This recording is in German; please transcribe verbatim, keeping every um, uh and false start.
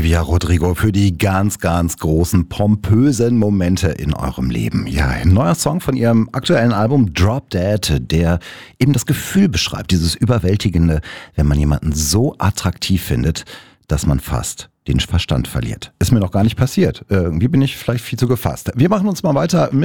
Olivia Rodrigo für die ganz, ganz großen, pompösen Momente in eurem Leben. Ja, ein neuer Song von ihrem aktuellen Album Drop Dead, der eben das Gefühl beschreibt, dieses Überwältigende, wenn man jemanden so attraktiv findet, dass man fast den Verstand verliert. Ist mir noch gar nicht passiert. Irgendwie bin ich vielleicht viel zu gefasst. Wir machen uns mal weiter mit